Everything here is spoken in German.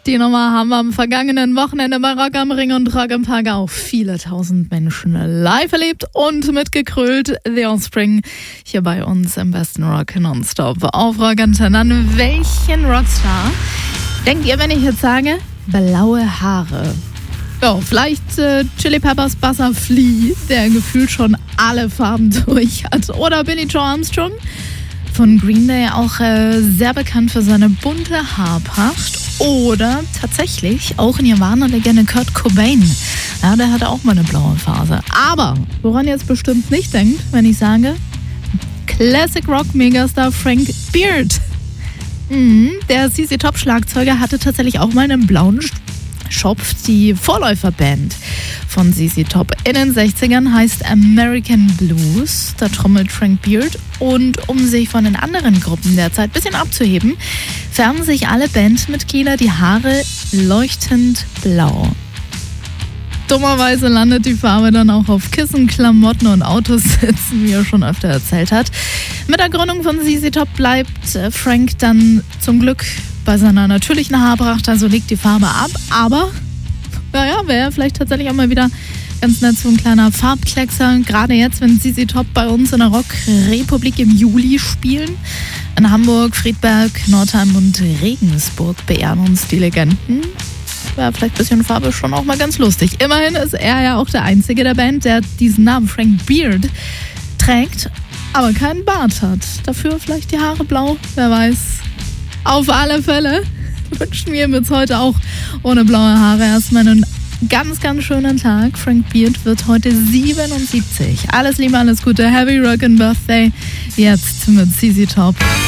Die Nummer haben am vergangenen Wochenende bei Rock am Ring und Rock im Park auch viele tausend Menschen live erlebt und mitgekrölt. The Offspring hier bei uns im besten Rock Nonstop auf Rock Antenne. An welchen Rockstar denkt ihr, wenn ich jetzt sage, blaue Haare? Ja, vielleicht Chili Peppers Buzzer Flea, der gefühlt schon alle Farben durch hat. Oder Billie Joe Armstrong von Green Day, auch sehr bekannt für seine bunte Haarpracht. Oder tatsächlich auch Nirvana-Legende Kurt Cobain. Ja, der hatte auch mal eine blaue Phase. Aber woran ihr jetzt bestimmt nicht denkt, wenn ich sage, Classic Rock Megastar Frank Beard. Der ZZ Top Schlagzeuger hatte tatsächlich auch mal einen blauen Schopf. Die Vorläuferband von ZZ Top in den 60ern heißt American Blues. Da trommelt Frank Beard. Und um sich von den anderen Gruppen derzeit ein bisschen abzuheben, färben sich alle Bandmitglieder die Haare leuchtend blau. Dummerweise landet die Farbe dann auch auf Kissen, Klamotten und Autositzen, wie er schon öfter erzählt hat. Mit der Gründung von ZZ Top bleibt Frank dann zum Glück bei seiner natürlichen Haarpracht, also legt die Farbe ab. Aber, naja, wäre vielleicht tatsächlich auch mal wieder ganz nett so ein kleiner Farbkleckser. Gerade jetzt, wenn ZZ Top bei uns in der Rockrepublik im Juli spielen. In Hamburg, Friedberg, Nordheim und Regensburg beehren uns die Legenden. Wäre vielleicht ein bisschen Farbe schon auch mal ganz lustig. Immerhin ist er ja auch der Einzige der Band, der diesen Namen Frank Beard trägt, aber keinen Bart hat. Dafür vielleicht die Haare blau, wer weiß. Auf alle Fälle wünschen wir ihm jetzt heute auch ohne blaue Haare erstmal einen ganz, ganz schönen Tag. Frank Beard wird heute 77. Alles Liebe, alles Gute. Happy Rockin' Birthday. Jetzt mit ZZ Top.